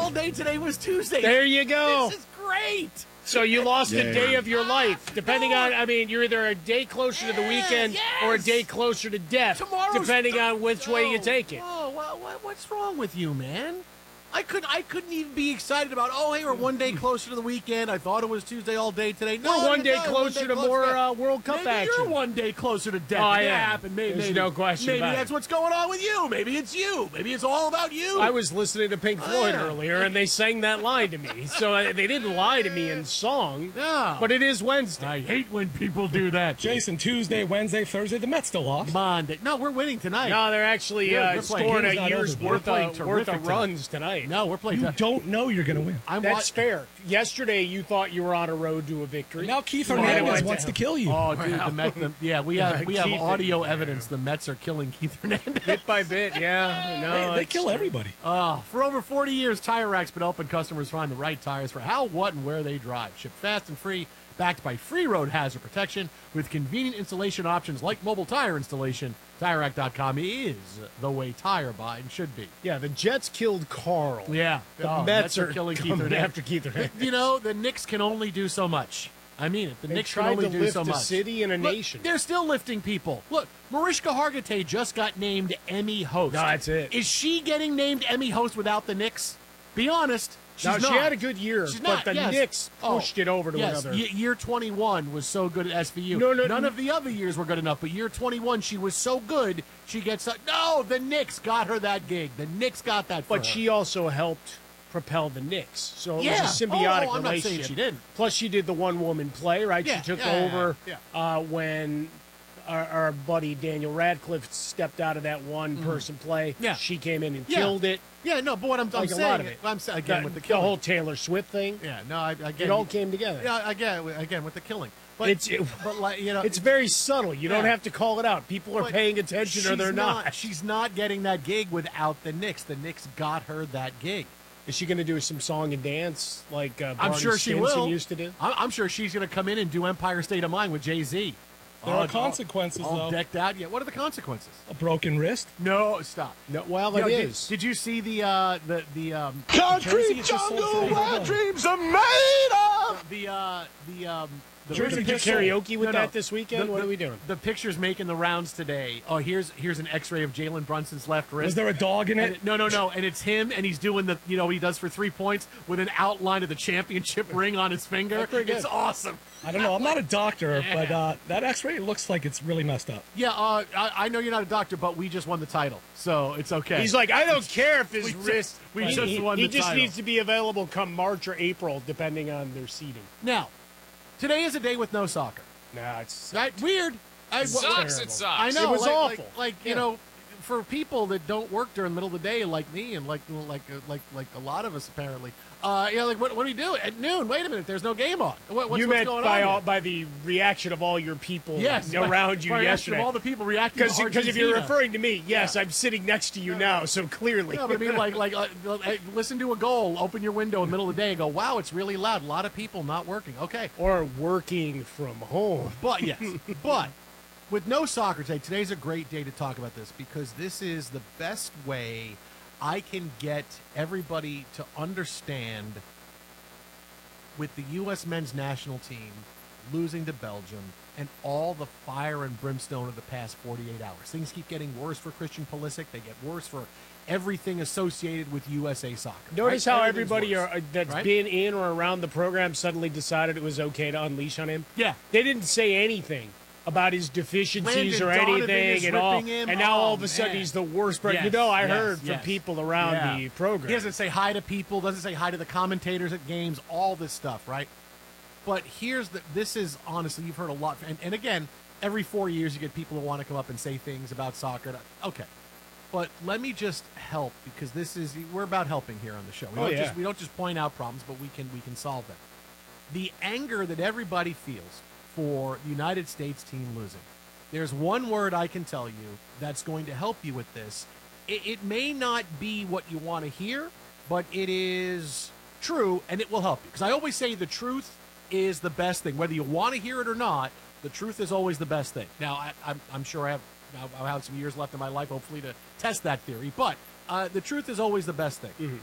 all day today was Tuesday. There you go. This is great. So you lost a day of your life, depending No. on, I mean, you're either a day closer to the weekend or a day closer to death, Tomorrow's depending on which way you take it. Oh, what's wrong with you, man? I couldn't even be excited about, oh, hey, we're one day closer to the weekend. I thought it was Tuesday all day today. No, We're one day no, closer to more World Cup maybe action. You're one day closer to death. I It am. happened. There's no question Maybe about it. that's what's going on with you. Maybe it's you. Maybe it's all about you. I was listening to Pink Floyd Yeah. earlier, and they sang that line to me. So they didn't lie to me in song, Yeah. but it is Wednesday. I hate when people do that. Jason, Tuesday, Wednesday, Thursday, the Mets still lost. Monday. No, we're winning tonight. No, they're actually Yeah, we're playing scoring games a not year's over. We're playing worth terrific of runs tonight. No, we're playing. You don't know you're going to win. That's fair. Yesterday, you thought you were on a road to a victory. Now Keith Well, Hernandez anyway, wants to kill you. Oh, dude, the Mets. We have Keith- audio evidence. The Mets are killing Keith Hernandez. Bit by bit, yeah. No, They kill everybody. For over 40 years, Tire Rack's been helping customers find the right tires for how, what, and where they drive. Shipped fast and free, backed by free road hazard protection with convenient installation options like mobile tire installation. TireRack.com is the way tire buying should be. Yeah, the Jets killed Carl. Yeah, The Mets are killing Keith coming Hernandez. after Keith Hernandez. You know, the Knicks can only do so much. I mean it. The They Knicks can tried only to do lift so a much. city and a Look, nation. They're still lifting people. Look, Mariska Hargitay just got named Emmy host. No, that's it. Is she getting named Emmy host without the Knicks? Be honest. She's Now, not. she had a good year, She's but not, the yes. Knicks pushed it over to yes. another. Year 21 was so good at SVU. No, None of the other years were good enough, but year 21, she was so good, she gets... No, the Knicks got her that gig. The Knicks got that for But her. she also helped propel the Knicks. So it Yeah. was a symbiotic I'm not saying relationship. she didn't. Plus, she did the one-woman play, right? Yeah, She took yeah, over yeah. when our buddy Daniel Radcliffe stepped out of that one-person play. Mm-hmm. Yeah. She came in and Yeah. killed it. Yeah, no, but what I'm Like a saying... lot of it. I'm saying, again, with the The killing. whole Taylor Swift thing. Yeah, no, I get It all came together. Yeah, again with the killing. But but like you know, It's very subtle. You don't Yeah. have to call it out. People are but paying attention or they're she's not. She's not getting that gig without the Knicks. The Knicks got her that gig. Is she going to do some song and dance like I'm Barney sure she Stinson will. used to do? I'm sure she's going to come in and do Empire State of Mind with Jay-Z. There are consequences, all though. decked out. Yeah, what are the consequences? A broken wrist. No, stop. No, well, No, it did, is. did you see the Jersey Concrete is just so jungle far where away. dreams are made of. the Jersey Did you Pistol. karaoke with No, no. that this weekend? What are we doing? The picture's making the rounds today. Oh, here's an X-ray of Jalen Brunson's left wrist. Was there a dog in it? No, and it's him, and he's doing the, what he does for 3 points with an outline of the championship ring on his finger. That's pretty good. It's awesome. I don't know. I'm not a doctor, but that X-ray looks like it's really messed up. Yeah, I know you're not a doctor, but we just won the title, so it's okay. He's like, I don't care if his We just- wrist. we he, just he- won he the just title. needs to be available come March or April, depending on their seating. Now, today is a day with no soccer. Nah, it's Right? Weird. It sucks. It sucks. I know. It was like, awful. Like you know, for people that don't work during the middle of the day, like me, and like a lot of us apparently. Like what do we do at noon? Wait a minute, there's no game on. What's you meant going by on? all, here? by the reaction of all your people Yes, around you by reaction yesterday. of all the people reacting to Because if Argentina. you're referring to me, yes, Yeah. I'm sitting next to you now, so clearly. Yeah, but I mean, like, listen to a goal, open your window in the middle of the day, and go, wow, it's really loud. A lot of people not working. Okay, Or working from home. but yes, but with no soccer today's a great day to talk about this because this is the best way I can get everybody to understand with the U.S. men's national team losing to Belgium and all the fire and brimstone of the past 48 hours. Things keep getting worse for Christian Pulisic. They get worse for everything associated with USA soccer. Notice right? how Everything's everybody worse, that's right? been in or around the program suddenly decided it was okay to unleash on him. Yeah. They didn't say anything about his deficiencies Landon or Donovan anything is and all. ripping him. And now all of Oh, a sudden man. he's the worst. But Yes, I yes, heard from yes. people around Yeah. the program. He doesn't say hi to people, doesn't say hi to the commentators at games, all this stuff, right? But this is honestly, you've heard a lot. And again, every 4 years you get people who want to come up and say things about soccer. Okay. But let me just help because we're about helping here on the show. We don't just point out problems, but we can solve them. The anger that everybody feels for the United States team losing. There's one word I can tell you that's going to help you with this. It may not be what you want to hear, but it is true, and it will help you. Because I always say the truth is the best thing. Whether you want to hear it or not, the truth is always the best thing. Now, I'm sure I'll have some years left in my life, hopefully, to test that theory. But the truth is always the best thing. Mm-hmm.